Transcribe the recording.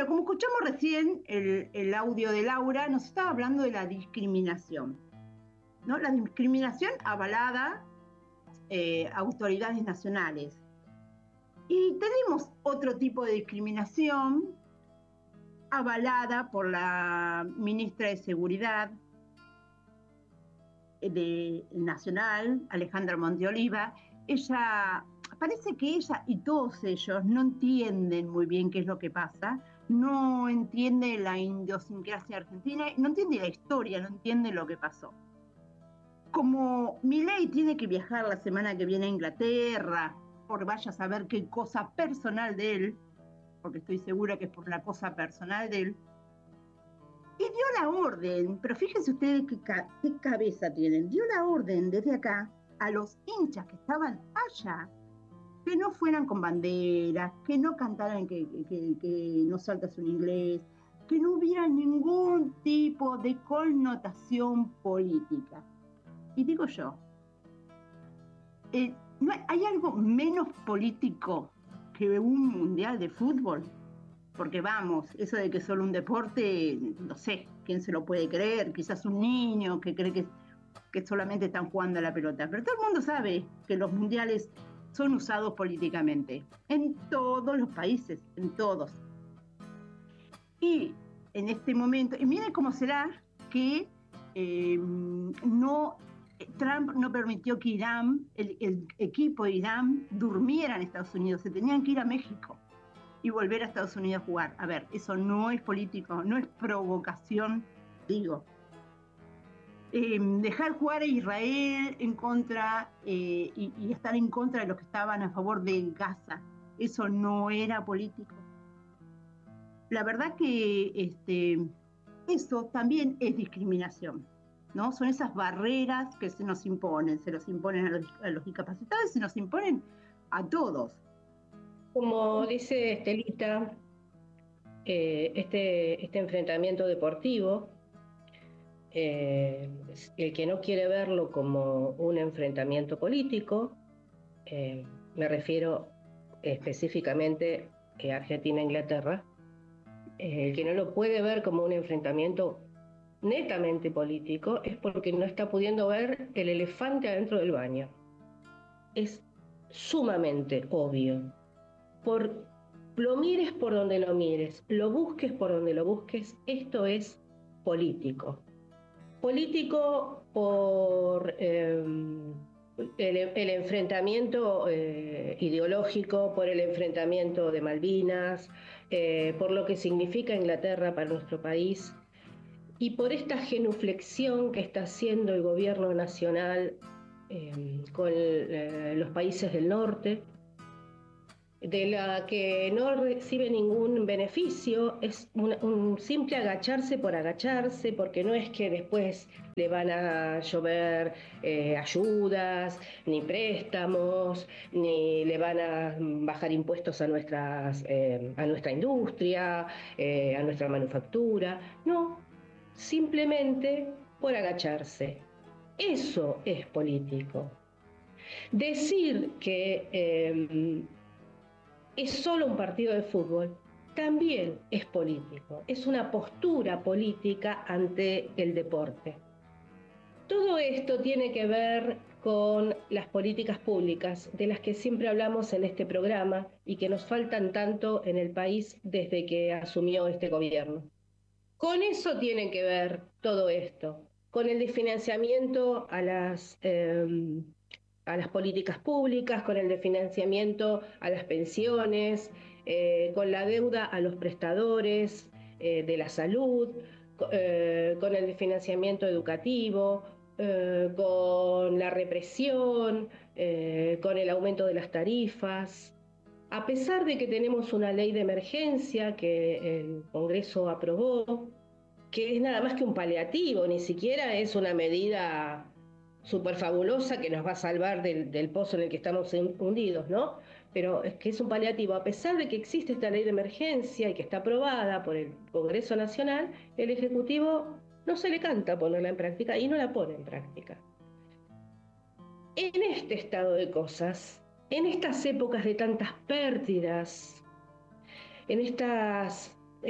Bueno, como escuchamos recién el audio de Laura, nos estaba hablando de la discriminación, ¿no? La discriminación avalada autoridades nacionales. Y tenemos otro tipo de discriminación avalada por la ministra de Seguridad nacional, Alejandra Monteoliva. Parece que ella y todos ellos no entienden muy bien qué es lo que pasa, no entiende la idiosincrasia argentina, no entiende la historia, no entiende lo que pasó. Como Milei tiene que viajar la semana que viene a Inglaterra, por vaya a saber qué cosa personal de él, porque estoy segura que es por la cosa personal de él, y dio la orden, pero fíjense ustedes qué cabeza tienen, dio la orden desde acá a los hinchas que estaban allá, que no fueran con banderas, que no cantaran que no saltas un inglés, que no hubiera ningún tipo de connotación política. Y digo yo, ¿no hay algo menos político que un mundial de fútbol? Porque vamos, eso de que es solo un deporte, no sé, ¿quién se lo puede creer? Quizás un niño que cree que solamente están jugando a la pelota. Pero todo el mundo sabe que los mundiales son usados políticamente, en todos los países, en todos. Y en este momento, y miren cómo será que Trump no permitió que Irán, el equipo de Irán, durmiera en Estados Unidos, se tenían que ir a México y volver a Estados Unidos a jugar. A ver, eso no es político, no es provocación, digo. Dejar jugar a Israel en contra y estar en contra de los que estaban a favor de Gaza, eso no era político. La verdad que eso también es discriminación, ¿no? Son esas barreras que se nos imponen a los discapacitados, se nos imponen a todos. Como dice Estelita, este enfrentamiento deportivo, el que no quiere verlo como un enfrentamiento político, me refiero específicamente a Argentina-Inglaterra, el que no lo puede ver como un enfrentamiento netamente político es porque no está pudiendo ver el elefante adentro del baño. Es sumamente obvio. Lo mires por donde lo mires, lo busques por donde lo busques, esto es político. Político por el enfrentamiento ideológico, por el enfrentamiento de Malvinas, por lo que significa Inglaterra para nuestro país y por esta genuflexión que está haciendo el gobierno nacional con los países del norte, de la que no recibe ningún beneficio, es un simple agacharse por agacharse, porque no es que después le van a llover ayudas, ni préstamos, ni le van a bajar impuestos a nuestra industria, a nuestra manufactura, no, simplemente por agacharse. Eso es político. Decir que es solo un partido de fútbol, también es político, es una postura política ante el deporte. Todo esto tiene que ver con las políticas públicas de las que siempre hablamos en este programa y que nos faltan tanto en el país desde que asumió este gobierno. Con eso tiene que ver todo esto, con el desfinanciamiento a las políticas públicas, con el desfinanciamiento a las pensiones, con la deuda a los prestadores de la salud, con el desfinanciamiento educativo, con la represión, con el aumento de las tarifas. A pesar de que tenemos una ley de emergencia que el Congreso aprobó, que es nada más que un paliativo, ni siquiera es una medida súper fabulosa que nos va a salvar del pozo en el que estamos hundidos, ¿no? Pero es que es un paliativo. A pesar de que existe esta ley de emergencia y que está aprobada por el Congreso Nacional, el Ejecutivo no se le canta ponerla en práctica y no la pone en práctica. En este estado de cosas, en estas épocas de tantas pérdidas, en estas